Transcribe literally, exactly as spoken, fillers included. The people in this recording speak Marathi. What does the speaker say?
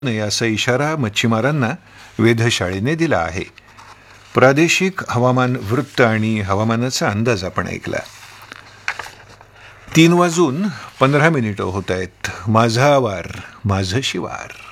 नये असा इशारा मच्छीमारांना वेधशाळेने दिला आहे. प्रादेशिक हवामान वृत्त आणि हवामानाचा अंदाज आपण ऐकला. तीन वाजून पंधरा मिनिटं होत आहेत. माझा आवार माझं शिवार.